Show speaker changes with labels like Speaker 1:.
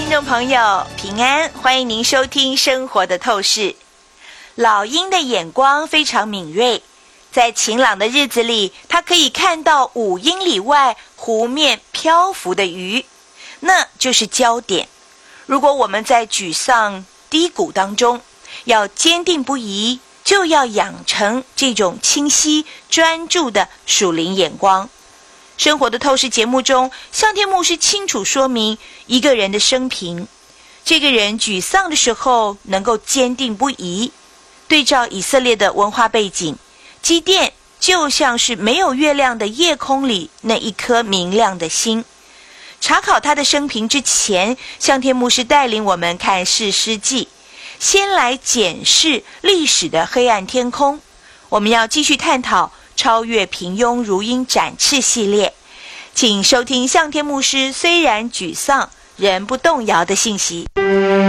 Speaker 1: 听众朋友平安，欢迎您收听生活的透视。老鹰的眼光非常敏锐，在晴朗的日子里，它可以看到5英里外湖面漂浮的鱼，那就是焦点。如果我们在沮丧低谷当中，要坚定不移，就要养成这种清晰专注的属灵眼光。生活的透视节目中，向天牧师清楚说明一个人的生平。这个人沮丧的时候能够坚定不移，对照以色列的文化背景，基甸就像是没有月亮的夜空里那一颗明亮的星。查考他的生平之前，向天牧师带领我们看士师记，先来检视历史的黑暗天空。我们要继续探讨超越平庸如鹰展翅系列，请收听向天牧师虽然沮丧仍不动摇的信息。